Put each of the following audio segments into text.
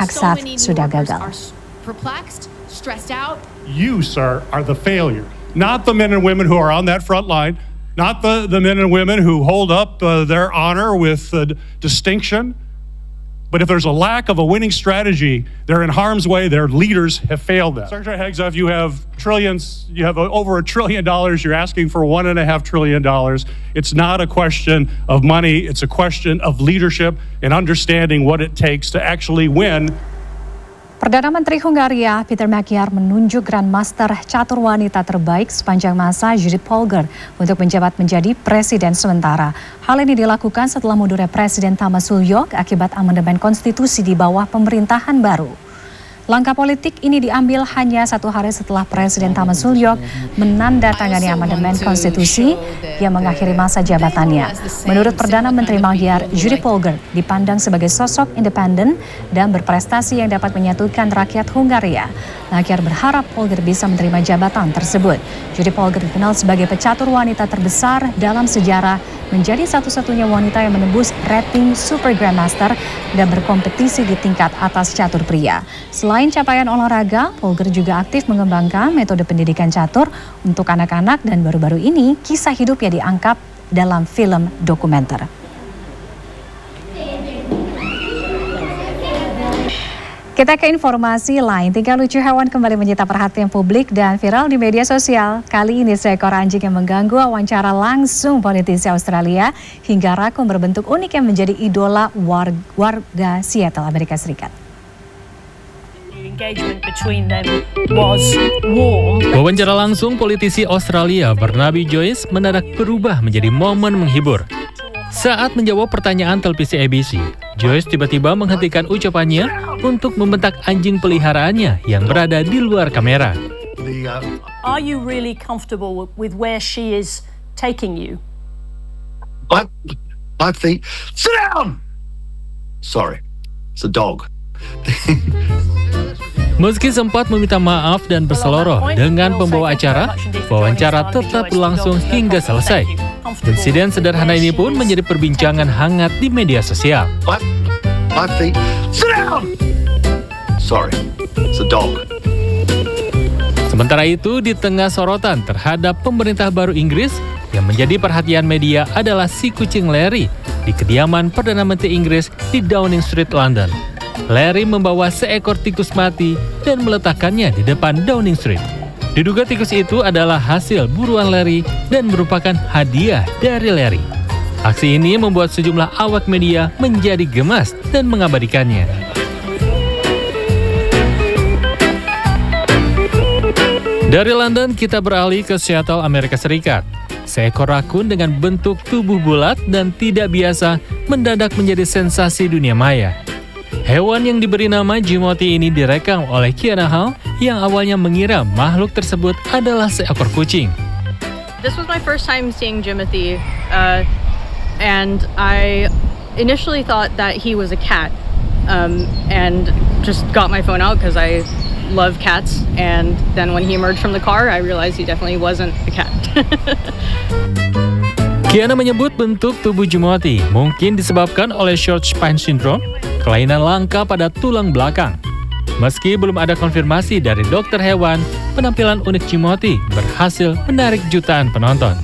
Haksaf sudah gagal. You, sir, are the failure, not the men and women who are on that front line, not the men and women who hold up their honor with distinction. But if there's a lack of a winning strategy, they're in harm's way. Their leaders have failed them. Secretary Hegseth, you have trillions. You have over $1 trillion. You're asking for $1.5 trillion. It's not a question of money. It's a question of leadership and understanding what it takes to actually win. Perdana Menteri Hungaria Peter Magyar menunjuk Grandmaster catur wanita terbaik sepanjang masa Judith Polgar untuk menjabat menjadi presiden sementara. Hal ini dilakukan setelah mundurnya Presiden Tamas Sulyok akibat amandemen konstitusi di bawah pemerintahan baru. Langkah politik ini diambil hanya 1 hari setelah Presiden Tamas Sulyok menandatangani amandemen konstitusi yang mengakhiri masa jabatannya. Menurut Perdana Menteri Magyar, Judith Polgar dipandang sebagai sosok independen dan berprestasi yang dapat menyatukan rakyat Hungaria. Magyar berharap Polgar bisa menerima jabatan tersebut. Judith Polgar dikenal sebagai pecatur wanita terbesar dalam sejarah, menjadi satu-satunya wanita yang menembus rating Super Grandmaster dan berkompetisi di tingkat atas catur pria. Selain capaian olahraga, Polgar juga aktif mengembangkan metode pendidikan catur untuk anak-anak dan baru-baru ini kisah hidupnya diangkat dalam film dokumenter. Kita ke informasi lain. Tingkah lucu hewan kembali menyita perhatian publik dan viral di media sosial. Kali ini seekor anjing yang mengganggu wawancara langsung politisi Australia hingga rakun berbentuk unik yang menjadi idola warga Seattle, Amerika Serikat. Wawancara langsung politisi Australia Barnaby Joyce mendadak berubah menjadi momen menghibur. Saat menjawab pertanyaan televisi ABC, Joyce tiba-tiba menghentikan ucapannya untuk membentak anjing peliharaannya yang berada di luar kamera. Are you really comfortable with where she is taking you? I think. Sit down. Sorry, it's a dog. Meski sempat meminta maaf dan berseloroh dengan pembawa acara, wawancara tetap berlangsung hingga selesai. Insiden sederhana ini pun menjadi perbincangan hangat di media sosial. I think. Sit down. Sorry, it's a dog. Sementara itu, di tengah sorotan terhadap pemerintah baru Inggris, yang menjadi perhatian media adalah si kucing Larry di kediaman Perdana Menteri Inggris di Downing Street, London. Larry membawa seekor tikus mati dan meletakkannya di depan Downing Street. Diduga tikus itu adalah hasil buruan Larry dan merupakan hadiah dari Larry. Aksi ini membuat sejumlah awak media menjadi gemas dan mengabadikannya. Dari London, kita beralih ke Seattle, Amerika Serikat. Seekor rakun dengan bentuk tubuh bulat dan tidak biasa mendadak menjadi sensasi dunia maya. Hewan yang diberi nama Jimothy ini direkam oleh Kiana Hall yang awalnya mengira makhluk tersebut adalah seekor kucing. This was my first time seeing Jimothy, and I initially thought that he was a cat, and just got my phone out because I love cats. And then when he emerged from the car, I realized he definitely wasn't a cat. Kiana menyebut bentuk tubuh Jimothy mungkin disebabkan oleh short spine syndrome, kelainan langka pada tulang belakang. Meski belum ada konfirmasi dari dokter hewan, penampilan unik Jimothy berhasil menarik jutaan penonton.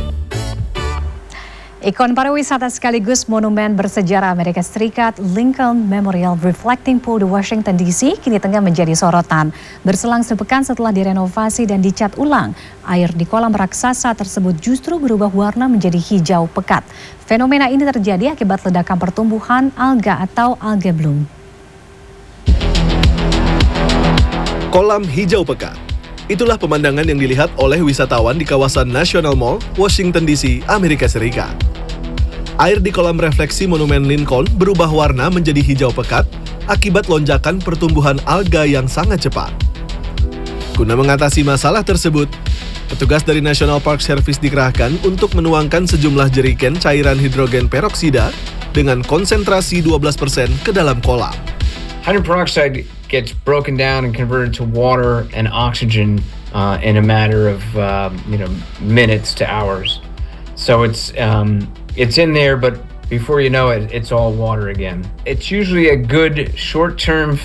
Ikon pariwisata sekaligus monumen bersejarah Amerika Serikat, Lincoln Memorial Reflecting Pool di Washington DC kini tengah menjadi sorotan. Berselang sepekan setelah direnovasi dan dicat ulang, air di kolam raksasa tersebut justru berubah warna menjadi hijau pekat. Fenomena ini terjadi akibat ledakan pertumbuhan alga atau algae bloom. Kolam hijau pekat. Itulah pemandangan yang dilihat oleh wisatawan di kawasan National Mall, Washington DC, Amerika Serikat. Air di kolam refleksi Monumen Lincoln berubah warna menjadi hijau pekat akibat lonjakan pertumbuhan alga yang sangat cepat. Guna mengatasi masalah tersebut, petugas dari National Park Service dikerahkan untuk menuangkan sejumlah jerigen cairan hidrogen peroksida dengan konsentrasi 12% ke dalam kolam. Hydrogen peroxide gets broken down and converted to water and oxygen in a matter of minutes to hours. So it's in there, but before you know it, it's all water again. It's usually a good short-term